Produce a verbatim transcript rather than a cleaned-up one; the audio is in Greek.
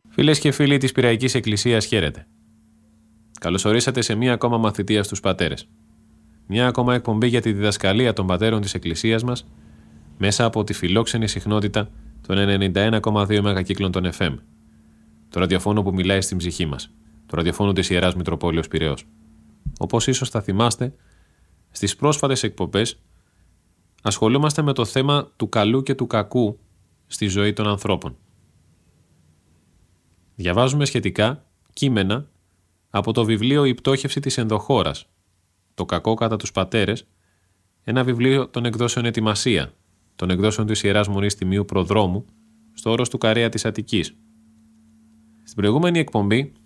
Φίλες και φίλοι της Πειραϊκής Εκκλησίας, χαίρετε. Καλωσορίσατε σε μία ακόμα μαθητεία στους πατέρες. Μια ακόμα εκπομπή για τη διδασκαλία των πατέρων της Εκκλησίας μας μέσα από τη φιλόξενη συχνότητα των ενενήντα ένα κόμμα δύο μεγακύκλων των εφ εμ. Το ραδιοφώνο που μιλάει στην ψυχή μας. Το ραδιοφώνο της Ιεράς Μητροπόλεως Πειραιώς. Όπως ίσως θα θυμάστε, στις πρόσφατες εκπομπές ασχολούμαστε με το θέμα του καλού και του κακού στη ζωή των ανθρώπων. Διαβάζουμε σχετικά κείμενα από το βιβλίο «Η πτώχευση της ενδοχώρας», το κακό κατά τους πατέρες, ένα βιβλίο των εκδόσεων Ετοιμασία, των εκδόσεων της Ιεράς Μονής Τιμίου Προδρόμου, στο όρος του Καρέα της Αττικής. Στην προηγούμενη εκπομπή